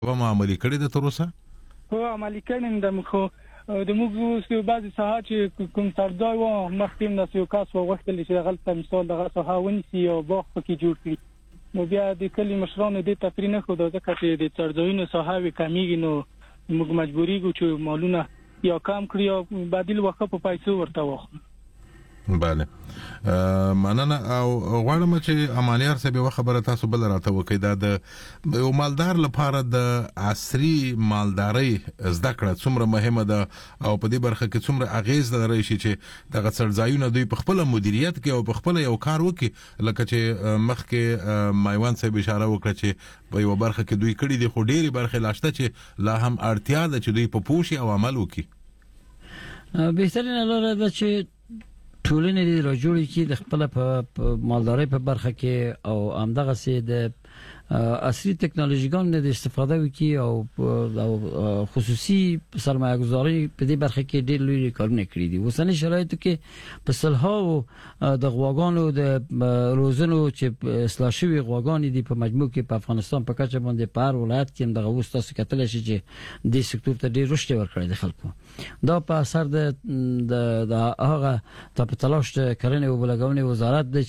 و عملي کړی د تر اوسه هو عملي کړي د مخو د موږ څه بعضی ساحات چې کوم سردار و مخکې د یو کس وغوښتل چې غلطه مثال دغه ساحه ونیسي او باغ پکې جوړ کړي نو بیا د کلی مشرانو د تفرین خو د ځکه چې د څرځایونو ساحه وی کمیږي نو موږ مجبوري ګو چې مالونه یا کم کړی او بدیل وقف په پیسو ورته واخلو. بله مننه او غواړم چې امانیار صاحب یو خبره تاسو بل راته وکړئ دا د یو مالدار لپاره د عصري مالدارۍ زده کړه څومره مهمه ده او په دې برخه کې څومره اغیز لري چې دغه څرځایونه دوی په خپل مدیریت کې او په خپل یو کار وکړي لکه چې مخکې مایوان صاحب اشاره وکړه چې په یو برخه کې دوی کړي دي خو ډېری برخه لاشته چې لا هم اړتیا ده چې دوی په پوښي او عمل وکړي. بهترین لاره ده چې ټولنې دې راجوړي چې د خپل په مالدارۍ په برخه کې او همدغه سي د عصري ټکنالوژيګانو د استفاده وکړي او خصوصي سرمایه گذاري په دې برخه کې ډېر لوی کارونه کړی دي. اوسنۍ شرایطو کې په سلهاو د غواګانو د روزنو چې اصلاح شوی غواګان دي په مجموع کې په افغانستان په کچه باندې په هر ولایت کې دغه وستاسو کتل شي چې د سکتور ته ډېر رشد ورکړي د خلکو دا په اثر د هغه په تلاش د کرنې او بلګونې وزارت د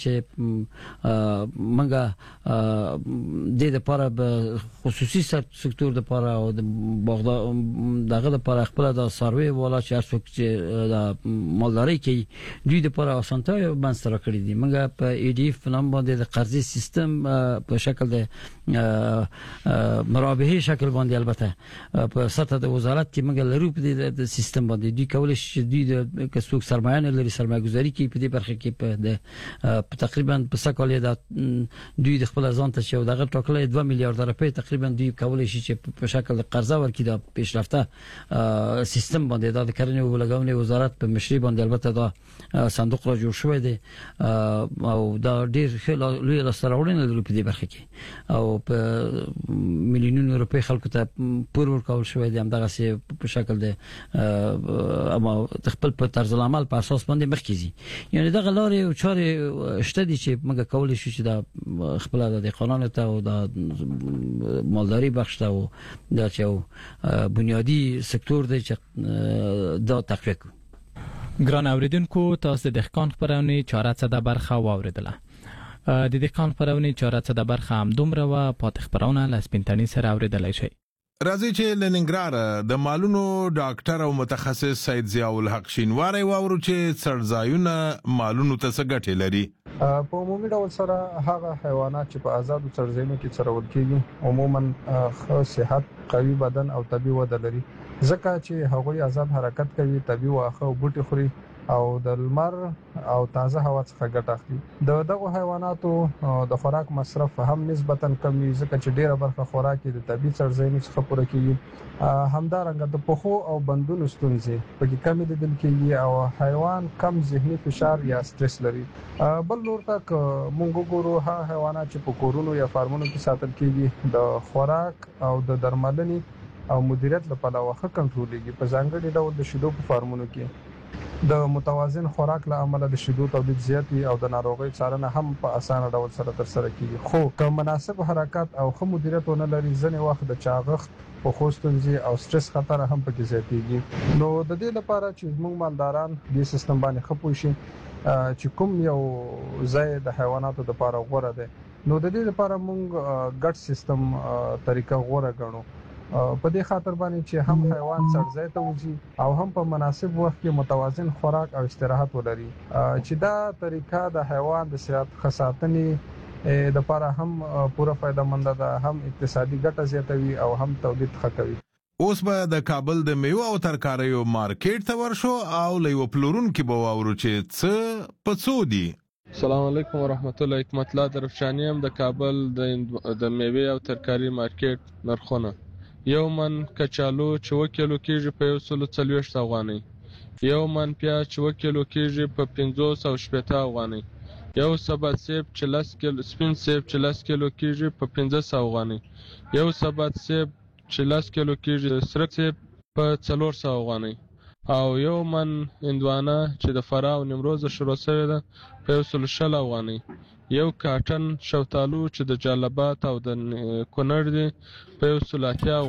چې منګه د لپاره به خصوصي سکتور د لپاره او د دغه لپاره خپل د سروي ولا چې هر څوک چې د مالداري کې دوی د لپاره اسانتیا بنسټ راکړي دي. منګه په ای ډی اف نام باندې د قرضې سیستم په شکل د مرابحي شکل باندې البته په سطح د وزارت کې منګه لرو په د سیستم باندې دوی کولای شي دوی د کسوک سرمایه نه لري سرمایه گذاري کې په دې برخه کې په تقریبا په سکهاله د دوی د خپل ځان ته چې دغه ټاکلې 2 میلیارډ روپۍ تقریبا دوی کولای شي چې په شکل د قرضه ورکړي د پیشرفته سیستم باندې د کرنې او بلګونې وزارت په مشري باندې البته دا صندوق را جوړ شوی دی او دا ډیر لوی لاسته لري په دې برخه کې او په میلیونونو روپۍ خلکو ته پور ورکول شوی دی همدغه سي په شکل د اما خپل په طرز العمل په اساس باندې مخکېږي. یعنی دغه لارې او چارې شته دي چې موږ کولای شو چې د خپل د قانون ته او د مالداري بخش ته او د چې بنیادی سکتور دی چې دا تقویه کوي. ګران اوریدونکو تاسو د دهقان خبرونه 400 برخه واوریدله. د دهقان خبرونه 400 برخه هم دومره و پات خبرونه لسپینتنی سره اوریدلای شي. راځي چې لننګراد د مالونو ډاکټر او متخصص سید ضیاء الحق شینواری واورو چې څرځایونه مالونو ته څه ګټه لري. په عمومي ډول سره هغه حیوانات چې په آزادو څرځایونو کې څرول کېږي عموما ښه صحت قوي بدن او طبي وده لري ځکه چې هغوی آزاد حرکت کوي طبي واخه او بوټي خوري او د لمر او تازه هوا څخه ګټه اخلي. دغه حیواناتو د خوراک مصرف هم نسبتاً کم وي ځکه چې ډیره برخه خوراک د طبي څرځایونو څخه پوره کیږي. همدارنګه د پخو او بندونو ستونزې پکې کم لیدل کیږي او حیوان کم ذهني فشار یا سټرس لري. بل نور تک مونږ ګورو ها حیوانات چې په کورونو یا فارمونو کې ساتل کیږي د خوراک او د درملنې او مدیریت لپاره واخه کنټرولېږي. په ځانګړي ډول د شیدو په فارمونو کې د متوازن خوراک له امله د شیدو تولید زیات وي او د ناروغۍ څارنه هم په اسانه ډول سره ترسره کیږي. خو که مناسب حرکت او ښه مدیریت ونه لري ځنې وخت د چاغښت په خوستونځي او سټرس خطر هم پکې زیاتېږي. نو د دې لپاره چې موږ مالداران دې سیستم باندې خپوي شي چې کوم یو ځای د حیواناتو لپاره غوړه ده نو د دې لپاره موږ ګډ سیستم طریقه غوړه غنو. په دې خاطر باندې چې هم حیوان څرځای ته وځي او هم په مناسب وخت کې متوازن خوراک او استراحت ولري چې دا طریقه د حیوان د صحت خاصاتنې د لپاره هم پوره فائدہ مند ده هم اقتصادي ګټه زیاتوي او هم تولید ښه کوي. اوس به د کابل د میوه او ترکاریو مارکیټ ته ورشو او لیو پلورونکو به واورو چې څه پڅو دي. السلام علیکم ورحمت الله. حکمت الله درفشانی هم د کابل د میوه او ترکاری مارکیټ نرخونه یو من کچالو چې 1 کیلو کېږي په 140 افغانۍ، یو من پیاز چې 1 کیلو کېږي په 580 افغانۍ، یو سبد سیب چې 10 کیلو سپین سیب چې 10 کیلو کېږي په 1500 افغانۍ، یو سبد سیب چې 10 کیلو کېږي سره سیب په 400 افغانۍ او یو من هندوانه چې د فراه او نیمروز شروع شوی ده په 160 افغانۍ، یو کاټن شفتالو چې د جلبات او د کونړ دی په 180